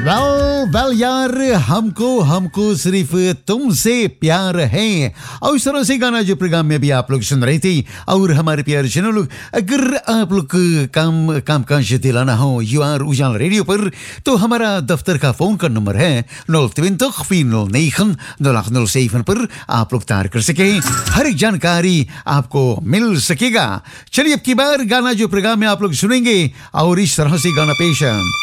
Well यार, हमको हमको सिर्फ तुमसे प्यार है। और इस तरह से गाना जो प्रोग्राम में भी आप लोग सुन रहे थे। और हमारे प्यारे सुनो लोग, अगर आप लोग काम काज दिलाना हो यू आर उजाला रेडियो पर, तो हमारा दफ्तर का फोन का नंबर है 020 409 0807 पर आप लोग तार कर सके। हर एक जानकारी आपको मिल सकेगा। चलिए अब की बार गाना जो प्रोग्राम में आप लोग सुनेंगे और इस तरह से गाना पेश है।